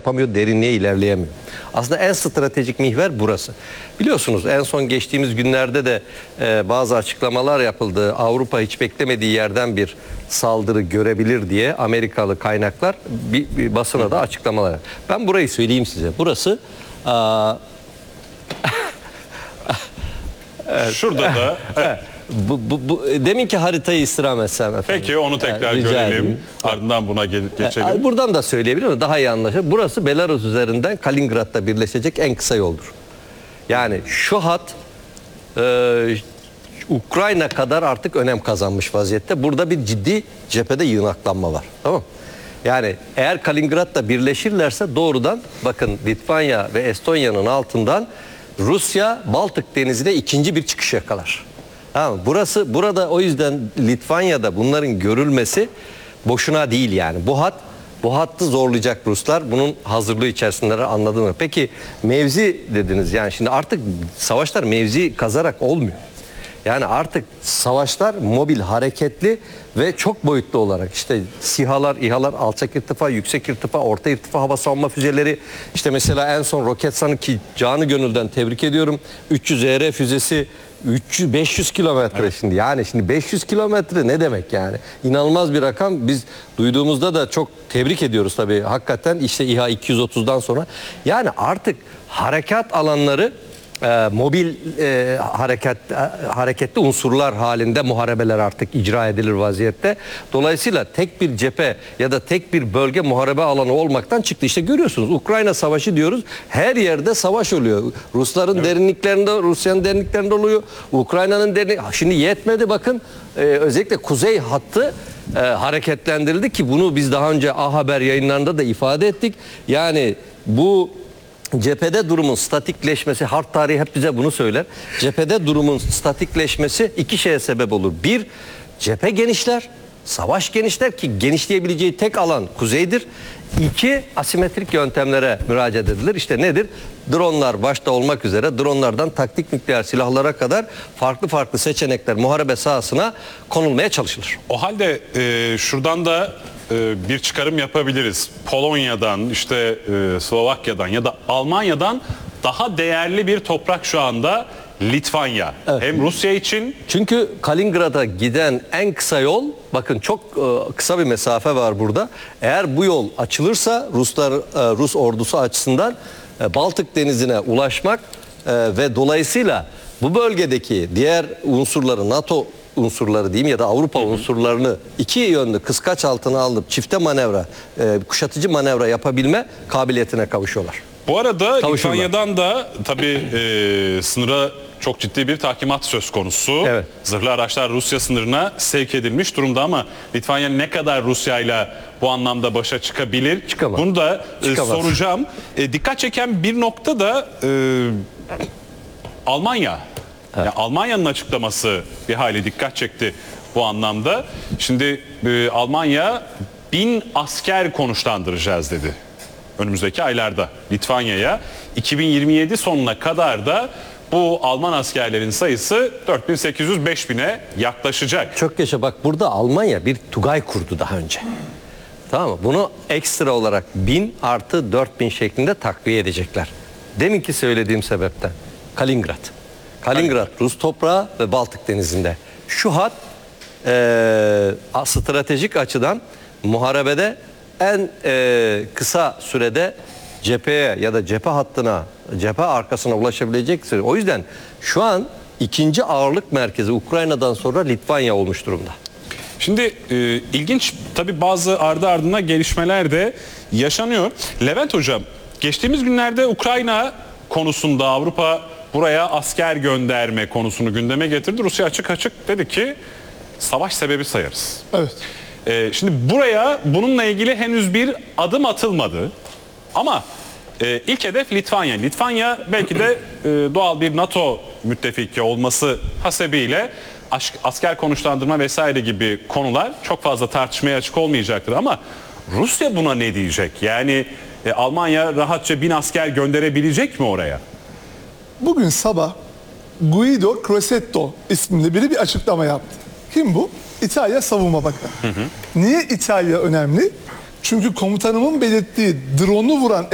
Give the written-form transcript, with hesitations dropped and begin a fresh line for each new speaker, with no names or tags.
yapamıyor, derinliğe ilerleyemiyor. Aslında en stratejik mihver burası. Biliyorsunuz en son geçtiğimiz günlerde de bazı açıklamalar yapıldı. Avrupa hiç beklemediği yerden bir saldırı görebilir diye Amerikalı kaynaklar bir basına da açıklamalar. Ben burayı söyleyeyim size. Burası
şurada da
deminki haritayı istirham etsem efendim.
peki onu tekrar
Rica
görelim.
edeyim.
Ardından buna geçelim.
Buradan da söyleyebilirim ama daha iyi anlaşılır. Burası Belarus üzerinden Kaliningrad'da birleşecek en kısa yoldur. Yani şu hat Ukrayna kadar artık önem kazanmış vaziyette. Burada bir ciddi cephede yığınaklanma var. Tamam mı? Yani eğer Kaliningrad'da birleşirlerse doğrudan bakın Litvanya ve Estonya'nın altından Rusya Baltık Denizi'ne ikinci bir çıkış yakalar. Tamam, burada o yüzden Litvanya'da bunların görülmesi boşuna değil yani. Bu hattı zorlayacak Ruslar. Bunun hazırlığı içerisindeler, anladın mı? Peki mevzi dediniz, yani şimdi artık savaşlar mevzi kazarak olmuyor. Yani artık savaşlar mobil, hareketli ve çok boyutlu olarak işte SİHA'lar, İHA'lar, alçak irtifa, yüksek irtifa, orta irtifa hava savunma füzeleri. İşte mesela en son Roketsan'ı ki canı gönülden tebrik ediyorum. 300 ER füzesi 500 kilometre, evet. Şimdi 500 kilometre ne demek yani? İnanılmaz bir rakam. Biz duyduğumuzda da çok tebrik ediyoruz tabii. Hakikaten işte İHA 230'dan sonra. Yani artık harekat alanları mobil hareketli unsurlar halinde muharebeler artık icra edilir vaziyette. Dolayısıyla tek bir cephe ya da tek bir bölge muharebe alanı olmaktan çıktı. İşte görüyorsunuz, Ukrayna Savaşı diyoruz. Her yerde savaş oluyor. Rusların derinliklerinde, Rusya'nın derinliklerinde oluyor. Ukrayna'nın şimdi yetmedi, bakın özellikle kuzey hattı hareketlendirildi ki bunu biz daha önce A Haber yayınlarında da ifade ettik. Yani bu cephede durumun statikleşmesi, harp tarihi hep bize bunu söyler. Cephede durumun statikleşmesi iki şeye sebep olur. Bir, cephe genişler, savaş genişler ki genişleyebileceği tek alan kuzeydir. İki, asimetrik yöntemlere müracaat edilir. İşte nedir? Dronlar başta olmak üzere dronlardan taktik nükleer silahlara kadar farklı seçenekler muharebe sahasına konulmaya çalışılır.
O halde şuradan da bir çıkarım yapabiliriz. Polonya'dan, işte Slovakya'dan ya da Almanya'dan daha değerli bir toprak şu anda Litvanya. Evet. Hem Rusya için.
Çünkü Kaliningrad'a giden en kısa yol, bakın çok kısa bir mesafe var burada. Eğer bu yol açılırsa Rus ordusu açısından Baltık Denizi'ne ulaşmak ve dolayısıyla bu bölgedeki diğer unsurları, NATO unsurları diyeyim ya da Avrupa unsurlarını iki yönlü kıskaç altına alıp çifte manevra, kuşatıcı manevra yapabilme kabiliyetine kavuşuyorlar.
Bu arada Litvanya'dan da tabii sınıra çok ciddi bir tahkimat söz konusu. Evet. Zırhlı araçlar Rusya sınırına sevk edilmiş durumda ama Litvanya ne kadar Rusya'yla bu anlamda başa çıkabilir?
Çıkamaz.
Bunu da soracağım. Dikkat çeken bir nokta da Almanya. Evet. Yani Almanya'nın açıklaması bir hayli dikkat çekti bu anlamda. Şimdi Almanya 1000 asker konuşlandıracağız dedi önümüzdeki aylarda Litvanya'ya. 2027 sonuna kadar da bu Alman askerlerin sayısı 4800-5000'e yaklaşacak.
Çok yaşa, bak burada Almanya bir Tugay kurdu daha önce. Tamam mı? Bunu ekstra olarak 1000 artı 4000 şeklinde takviye edecekler. Deminki söylediğim sebepten. Kaliningrad Rus toprağı ve Baltık Denizi'nde. Şu hat stratejik açıdan muharebede en kısa sürede cepheye ya da cephe hattına, cephe arkasına ulaşabilecek. O yüzden şu an ikinci ağırlık merkezi Ukrayna'dan sonra Litvanya olmuş durumda.
Şimdi ilginç tabii bazı ardı ardına gelişmeler de yaşanıyor. Levent Hocam, geçtiğimiz günlerde Ukrayna konusunda Avrupa buraya asker gönderme konusunu gündeme getirdi. Rusya açık dedi ki savaş sebebi sayarız.
Evet.
Şimdi buraya bununla ilgili henüz bir adım atılmadı. Ama ilk hedef Litvanya. Litvanya belki de doğal bir NATO müttefiki olması hasebiyle asker konuşlandırma vesaire gibi konular çok fazla tartışmaya açık olmayacaktır. Ama Rusya buna ne diyecek? Yani Almanya rahatça 1000 asker gönderebilecek mi oraya?
Bugün sabah Guido Crosetto isimli biri bir açıklama yaptı. Kim bu? İtalya Savunma Bakanı. Niye İtalya önemli? Çünkü komutanımın belirttiği drone'u vuran